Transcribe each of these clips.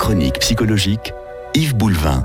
chronique psychologique, Yves Boulevin.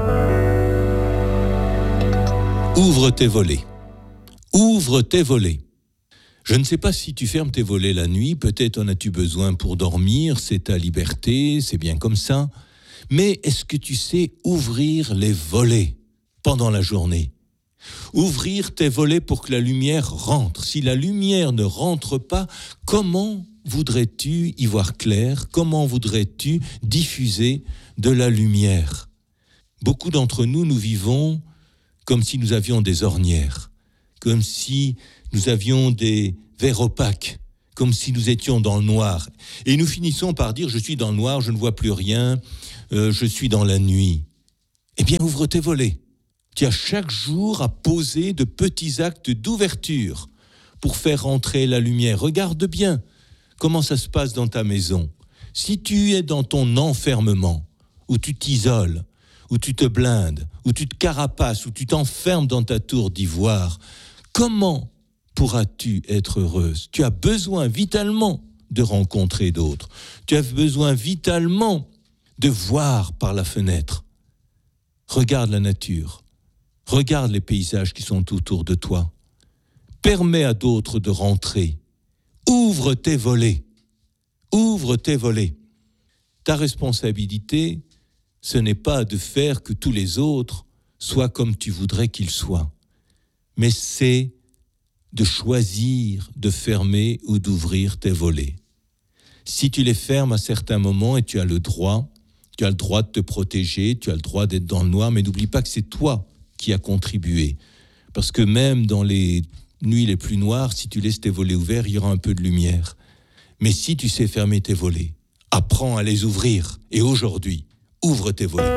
Ouvre tes volets. Ouvre tes volets. Je ne sais pas si tu fermes tes volets la nuit, peut-être en as-tu besoin pour dormir, c'est ta liberté, c'est bien comme ça. Mais est-ce que tu sais ouvrir les volets pendant la journée ? Ouvrir tes volets pour que la lumière rentre. Si la lumière ne rentre pas, comment voudrais-tu y voir clair ? Comment voudrais-tu diffuser de la lumière ? Beaucoup d'entre nous, nous vivons comme si nous avions des ornières, comme si nous avions des verres opaques, comme si nous étions dans le noir. Et nous finissons par dire « je suis dans le noir, je ne vois plus rien, je suis dans la nuit ». Eh bien, ouvre tes volets. Tu as chaque jour à poser de petits actes d'ouverture pour faire rentrer la lumière. Regarde bien comment ça se passe dans ta maison. Si tu es dans ton enfermement, où tu t'isoles, où tu te blindes, où tu te carapaces, où tu t'enfermes dans ta tour d'ivoire, comment pourras-tu être heureuse ? Tu as besoin vitalement de rencontrer d'autres. Tu as besoin vitalement de voir par la fenêtre. Regarde la nature. Regarde les paysages qui sont autour de toi. Permets à d'autres de rentrer. Ouvre tes volets. Ouvre tes volets. Ta responsabilité, ce n'est pas de faire que tous les autres soient comme tu voudrais qu'ils soient, mais c'est de choisir de fermer ou d'ouvrir tes volets. Si tu les fermes à certains moments, et tu as le droit de te protéger, tu as le droit d'être dans le noir, mais n'oublie pas que c'est toi qui as contribué. Parce que même dans les nuits les plus noires, si tu laisses tes volets ouverts, il y aura un peu de lumière. Mais si tu sais fermer tes volets, apprends à les ouvrir. Et aujourd'hui, ouvre tes volets.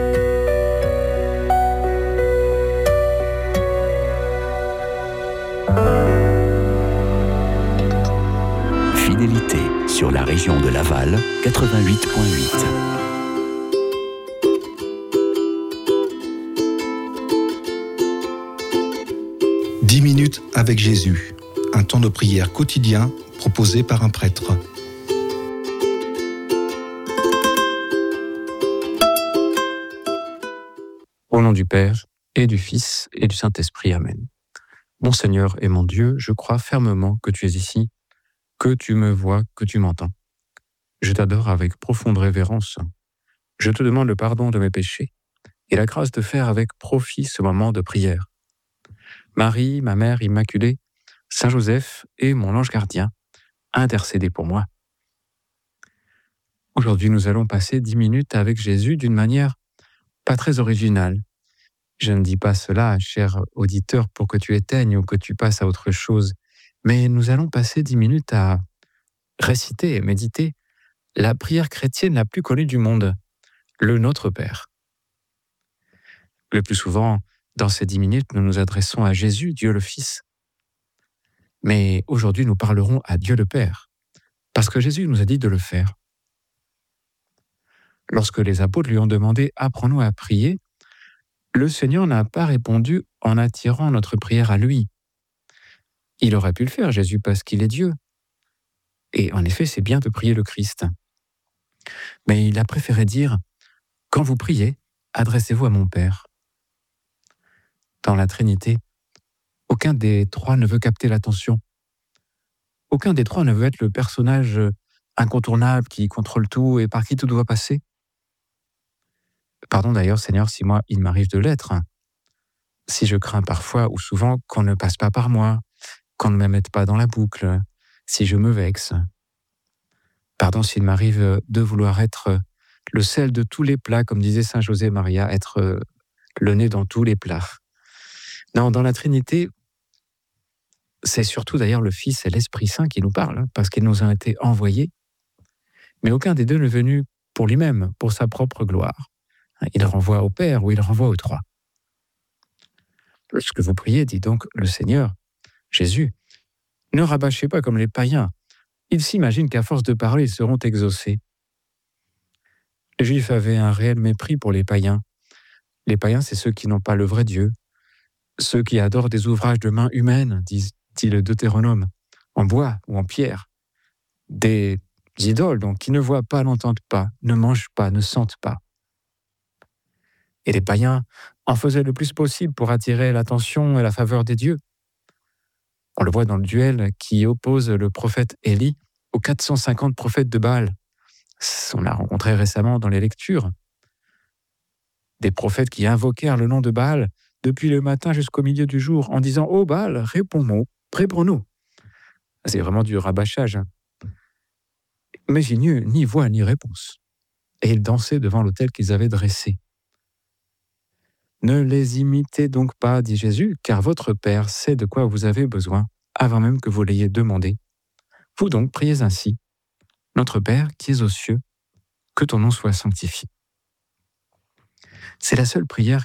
Fidélité sur la région de Laval, 88.8. 10 minutes avec Jésus, un temps de prière quotidien proposé par un prêtre. Au nom du Père, et du Fils, et du Saint-Esprit. Amen. Mon Seigneur et mon Dieu, je crois fermement que tu es ici, que tu me vois, que tu m'entends. Je t'adore avec profonde révérence. Je te demande le pardon de mes péchés et la grâce de faire avec profit ce moment de prière. Marie, ma mère immaculée, Saint Joseph et mon ange gardien, intercédez pour moi. Aujourd'hui, nous allons passer 10 minutes avec Jésus d'une manière pas très originale. Je ne dis pas cela, cher auditeur, pour que tu éteignes ou que tu passes à autre chose, mais nous allons passer 10 minutes à réciter et méditer la prière chrétienne la plus connue du monde, le Notre Père. Le plus souvent, dans ces 10 minutes, nous nous adressons à Jésus, Dieu le Fils. Mais aujourd'hui, nous parlerons à Dieu le Père, parce que Jésus nous a dit de le faire. Lorsque les apôtres lui ont demandé « Apprends-nous à prier », le Seigneur n'a pas répondu en attirant notre prière à lui. Il aurait pu le faire, Jésus, parce qu'il est Dieu. Et en effet, c'est bien de prier le Christ. Mais il a préféré dire « Quand vous priez, adressez-vous à mon Père ». Dans la Trinité, aucun des trois ne veut capter l'attention. Aucun des trois ne veut être le personnage incontournable qui contrôle tout et par qui tout doit passer. Pardon d'ailleurs, Seigneur, si moi, il m'arrive de l'être. Si je crains parfois ou souvent qu'on ne passe pas par moi, qu'on ne me mette pas dans la boucle, si je me vexe. Pardon s'il m'arrive de vouloir être le sel de tous les plats, comme disait Saint José Maria, être le nez dans tous les plats. Non, dans la Trinité, c'est surtout d'ailleurs le Fils et l'Esprit Saint qui nous parlent, parce qu'ils nous ont été envoyés. Mais aucun des deux n'est venu pour lui-même, pour sa propre gloire. Il renvoie au Père ou il renvoie aux trois. Lorsque vous priez, dit donc le Seigneur, Jésus, ne rabâchez pas comme les païens. Ils s'imaginent qu'à force de parler, ils seront exaucés. Les Juifs avaient un réel mépris pour les païens. Les païens, c'est ceux qui n'ont pas le vrai Dieu, ceux qui adorent des ouvrages de mains humaines, dit le Deutéronome, en bois ou en pierre, des idoles, donc, qui ne voient pas, n'entendent pas, ne mangent pas, ne sentent pas. Et les païens en faisaient le plus possible pour attirer l'attention et la faveur des dieux. On le voit dans le duel qui oppose le prophète Élie aux 450 prophètes de Baal. On l'a rencontré récemment dans les lectures. Des prophètes qui invoquèrent le nom de Baal depuis le matin jusqu'au milieu du jour en disant « Oh Baal, réponds-nous ». C'est vraiment du rabâchage. Mais il n'y eut ni voix ni réponse. Et ils dansaient devant l'autel qu'ils avaient dressé. Ne les imitez donc pas, dit Jésus, car votre Père sait de quoi vous avez besoin, avant même que vous l'ayez demandé. Vous donc priez ainsi. Notre Père qui es aux cieux, que ton nom soit sanctifié. C'est la seule prière